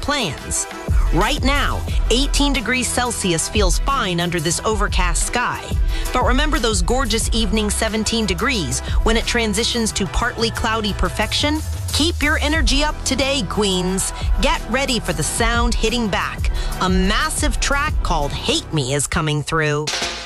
plans. Right now, 18 degrees Celsius feels fine under this overcast sky. But remember those gorgeous evening 17 degrees when it transitions to partly cloudy perfection? Keep your energy up today, Queens. Get ready for the sound hitting back. A massive track called Hate Me is coming through.